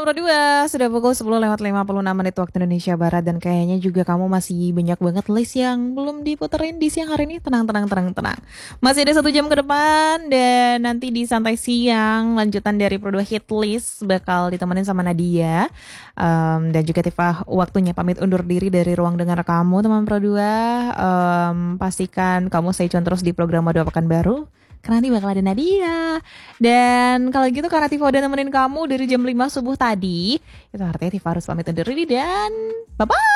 Teman Pro 2, sudah pukul 10:56 waktu Indonesia Barat. Dan kayaknya juga kamu masih banyak banget list yang belum diputerin di siang hari ini. Tenang. Masih ada 1 jam ke depan. Dan nanti di Santai Siang, lanjutan dari Pro 2 Hit List bakal ditemenin sama Nadia. Dan juga Tifa, waktunya pamit undur diri dari ruang dengar kamu teman Pro 2. Pastikan kamu stay tune terus di program Madu Pekanbaru, karena nanti bakal ada Nadia. Dan kalau gitu karena Tifa udah nemenin kamu dari jam 5 subuh tadi, itu artinya Tifa harus pamit undur diri dan bye-bye.